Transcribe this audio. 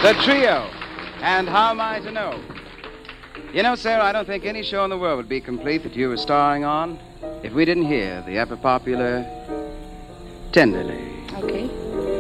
The Trio. And How Am I to Know? You know, Sarah, I don't think any show in the world would be complete that you were starring on if we didn't hear the ever popular Tenderly. Okay.